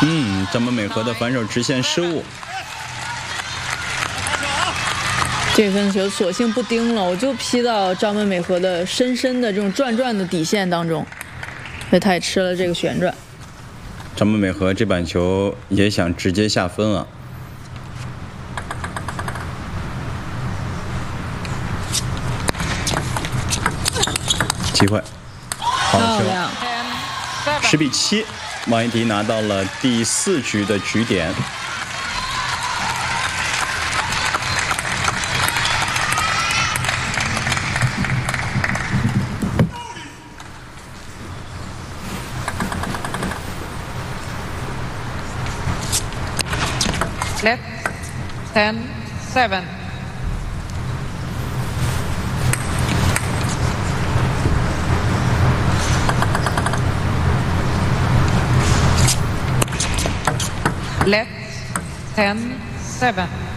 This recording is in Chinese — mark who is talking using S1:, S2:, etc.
S1: 张本美和的反手直线失误。
S2: 这分球索性不盯了，我就劈到张本美和的深深的这种转转的底线当中，所以他也吃了这个旋转。
S1: 张本美和这板球也想直接下分啊。机会，好球！10比7，王一迪拿到了第4局的局点。
S3: Left 10-7. Left 10-7.